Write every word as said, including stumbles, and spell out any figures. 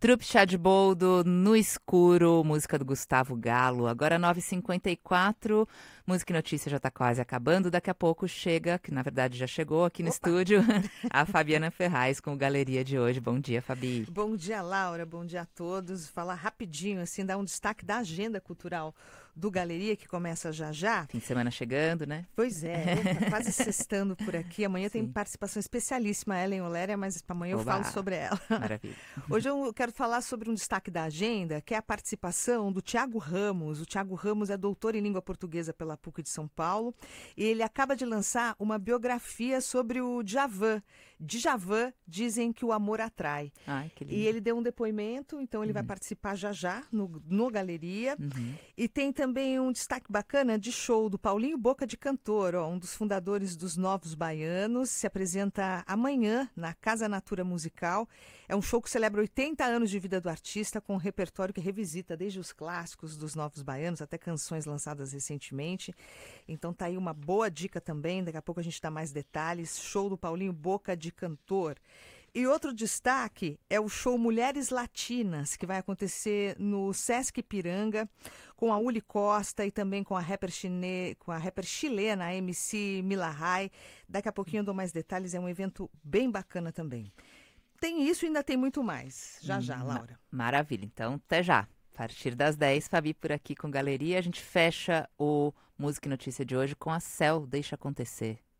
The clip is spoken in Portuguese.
Trupe Chá de Boldo, No Escuro, música do Gustavo Galo. Agora nove e cinquenta e quatro, Música e Notícia já está quase acabando. Daqui a pouco chega, que na verdade já chegou aqui no Opa. estúdio, a Fabiana Ferraz com o Galeria de hoje. Bom dia, Fabi. Bom dia, Laura. Bom dia a todos. Falar rapidinho, assim, dar um destaque da agenda cultural do Galeria, que começa já já. Fim de semana chegando, né? Pois é, opa, quase sextando por aqui. Amanhã Sim. tem participação especialíssima, Ellen Oléria, mas amanhã eu Oba. falo sobre ela. Maravilha. Hoje eu quero falar sobre um destaque da agenda, que é a participação do Tiago Ramos. O Tiago Ramos é doutor em língua portuguesa pela P U C de São Paulo e ele acaba de lançar uma biografia sobre o Djavan. Djavan, dizem que o amor atrai. Ai, que lindo. E ele deu um depoimento, então ele Uhum. vai participar já já no, no Galeria. Uhum. E tem também um destaque bacana de show do Paulinho Boca de Cantor, ó, um dos fundadores dos Novos Baianos. Se apresenta amanhã na Casa Natura Musical. É um show que celebra oitenta anos de vida do artista, com um repertório que revisita desde os clássicos dos Novos Baianos até canções lançadas recentemente. Então tá aí uma boa dica também, daqui a pouco a gente dá mais detalhes. Show do Paulinho Boca de Cantor. E outro destaque é o show Mulheres Latinas, que vai acontecer no Sesc Ipiranga, com a Uli Costa e também com a rapper, chine... com a rapper chilena, a M C Mila Rai. Daqui a pouquinho eu dou mais detalhes, é um evento bem bacana também. Tem isso e ainda tem muito mais. Já, já, Laura. Maravilha, então até já. A partir das dez, Fabi por aqui com Galeria. A gente fecha o Música e Notícia de hoje com a Cel, Deixa Acontecer.